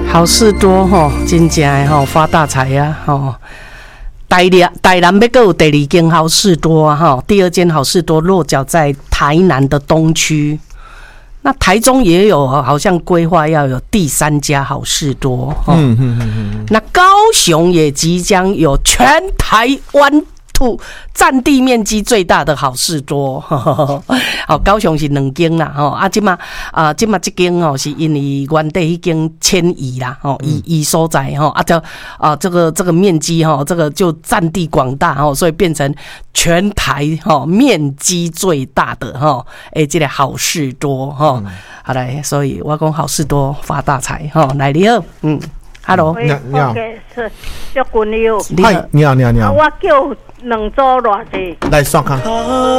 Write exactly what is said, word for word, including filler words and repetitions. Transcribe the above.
好事多吼，真正的吼发大财啊吼！台南台南要有第二间好事多啊吼，第二间好事多落脚在台南的东区。那台中也有，好像规划要有第三家好事多。嗯嗯嗯嗯。那高雄也即将有全台湾土占地面积最大的好事多，好，高雄是两间啦，吼啊，即嘛啊，即嘛即间哦，是因为原地迄间迁移啦，吼移移所在吼啊，就啊这个这个面积吼，这个就占地广大吼，所以变成全台吼面积最大的吼，诶，这个好事多吼，好来，所以我讲好事多发大财吼，来你好，嗯。Hello， 你好，你好，是叫君友。 嗨，你好，你好，你好。 我叫两组偌济。 来，刷卡。